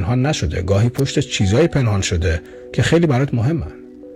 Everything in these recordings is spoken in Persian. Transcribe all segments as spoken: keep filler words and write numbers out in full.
پنهان نشده، گاهی پشت چیزایی پنهان شده که خیلی برات مهمن.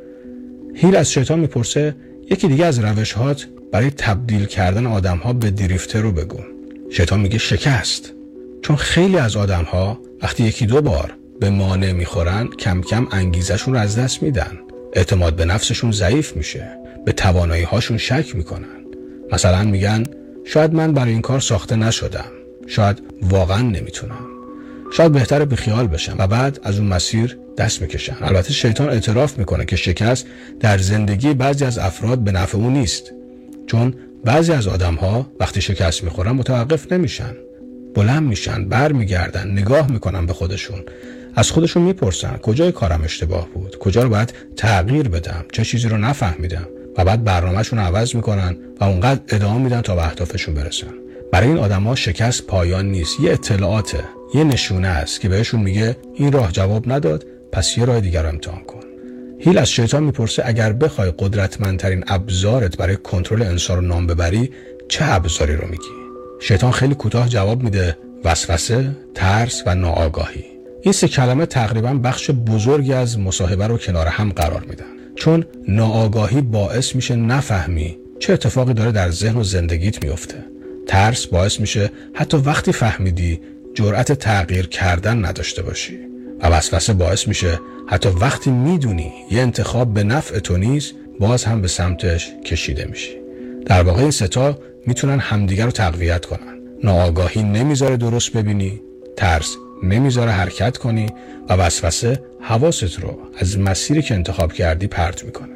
هیل از شیطان میپرسه یکی دیگه از روش‌هات برای تبدیل کردن آدم‌ها به دریفتر رو بگو. شیطان میگه شکست. چون خیلی از آدم‌ها وقتی یکی دو بار به مانع میخورن کم کم انگیزشون رو از دست میدن. اعتماد به نفسشون ضعیف میشه. به توانایی‌هاشون شک میکنن. مثلا میگن شاید من برای این کار ساخته نشدم. شاید واقعا نمیتونم. شاید بهتره بیخیال بشم و بعد از اون مسیر دست میکشن. البته شیطان اعتراف میکنه که شکست در زندگی بعضی از افراد به نفع اون نیست. چون بعضی از آدم‌ها وقتی شکست میخورن متوقف نمیشن. بلند میشن، برمیگردن، نگاه میکنن به خودشون. از خودشون میپرسن کجای کارم اشتباه بود؟ کجا رو باید تغییر بدم؟ چه چیزی رو نفهمیدم؟ و بعد برنامه‌شون رو عوض میکنن و اونقدر ادامه میدن تا به اهدافشون برسن. برای این آدم‌ها شکست پایان نیست، یه اطلاعاته، یه نشونه است که بهشون میگه این راه جواب نداد، پس یه راه دیگر رو امتحان کن. هیل از شیطان میپرسه اگر بخوای قدرتمندترین ابزارت برای کنترل انسان رو نام ببری، چه ابزاری رو میگی؟ شیطان خیلی کوتاه جواب میده وسوسه، ترس و ناآگاهی. این سه کلمه تقریبا بخش بزرگی از مصاحبه رو کنار هم قرار میدن. چون ناآگاهی باعث میشه نفهمی چه اتفاقی داره در ذهن و زندگیت میفته. ترس باعث میشه حتی وقتی فهمیدی جرأت تغییر کردن نداشته باشی. و وسوسه باعث میشه حتی وقتی میدونی یه انتخاب به نفع تو نیست باز هم به سمتش کشیده میشی. در واقع این ستا میتونن همدیگر رو تقویت کنن. ناآگاهی نمیذاره درست ببینی، ترس نمیذاره حرکت کنی و وسوسه حواست رو از مسیری که انتخاب کردی پرت میکنه.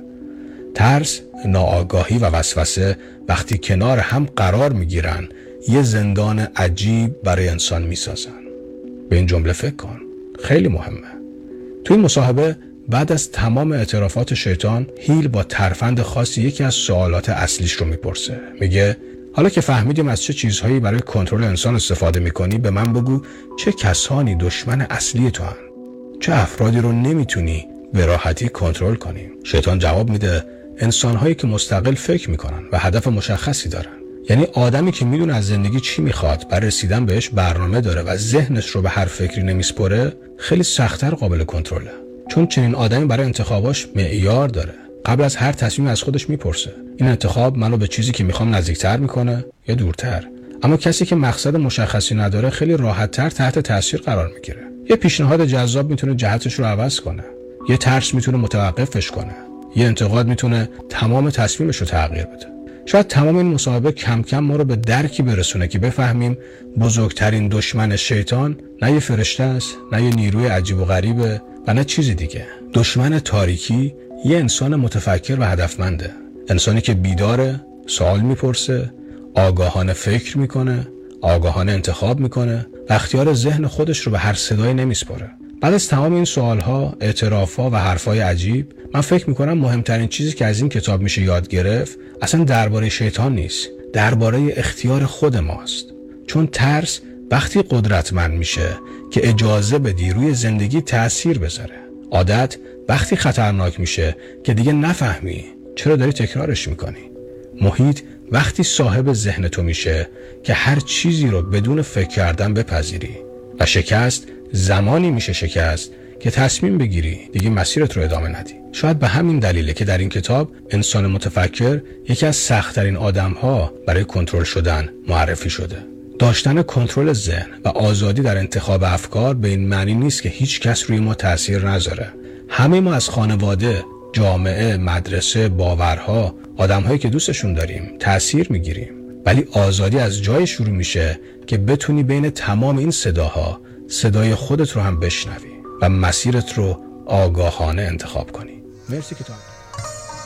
ترس، ناآگاهی و وسوسه وقتی کنار هم قرار میگیرن یه زندان عجیب برای انسان میسازن. به این جمله فکر کن، خیلی مهمه. تو این مصاحبه بعد از تمام اعترافات شیطان، هیل با ترفند خاصی یکی از سوالات اصلیش رو میپرسه. میگه حالا که فهمیدیم از چه چیزهایی برای کنترل انسان استفاده میکنی، به من بگو چه کسانی دشمن اصلی تو هن؟ چه افرادی رو نمیتونی به راحتی کنترل کنی؟ شیطان جواب میده انسانهایی که مستقل فکر میکنن و هدف مشخصی دارن. یعنی آدمی که میدونه از زندگی چی میخواد، برای رسیدن بهش برنامه داره و ذهنش رو به هر فکری نمیسپره، خیلی سخت‌تر قابل کنترله. چون چنین آدمی برای انتخاباش معیار داره. قبل از هر تصمیم از خودش میپرسه این انتخاب منو به چیزی که میخوام نزدیکتر میکنه یا دورتر؟ اما کسی که مقصد مشخصی نداره خیلی راحت‌تر تحت تاثیر قرار میگیره. یه پیشنهاد جذاب میتونه جهتش رو عوض کنه. یه ترس میتونه متوقفش کنه. یه انتقاد میتونه تمام تصمیمش رو تغییر بده. شاید تمام این مصاحبه کم کم ما رو به درکی برسونه که بفهمیم بزرگترین دشمن شیطان نه یه فرشته است، نه یه نیروی عجیب و غریبه و نه چیزی دیگه. دشمن تاریکی یه انسان متفکر و هدفمنده. انسانی که بیداره، سوال میپرسه، آگاهانه فکر میکنه، آگاهانه انتخاب میکنه و اختیار ذهن خودش رو به هر صدایی نمیسپاره. بعد از تمام این سوالها، اعترافها و حرفای عجیب، من فکر میکنم مهمترین چیزی که از این کتاب میشه یاد گرفت اصلا درباره شیطان نیست، درباره اختیار خود ماست. چون ترس وقتی قدرتمند میشه که اجازه بدی روی زندگی تأثیر بذاره. عادت وقتی خطرناک میشه که دیگه نفهمی چرا داری تکرارش میکنی. محیط وقتی صاحب ذهن تو میشه که هر چیزی رو بدون فکر کردن بپذیری. و شکست زمانی میشه شکست که تصمیم بگیری دیگه مسیرت رو ادامه ندی. شاید به همین دلیله که در این کتاب انسان متفکر یکی از سخت‌ترین آدم‌ها برای کنترل شدن معرفی شده. داشتن کنترل ذهن و آزادی در انتخاب افکار به این معنی نیست که هیچ کس روی ما تأثیر نذاره. همه ما از خانواده، جامعه، مدرسه، باورها، آدم‌هایی که دوستشون داریم تأثیر میگیریم. ولی آزادی از جای شروع میشه که بتونی بین تمام این صداها صدای خودت رو هم بشنوی و مسیرت رو آگاهانه انتخاب کنی. مرسی که تا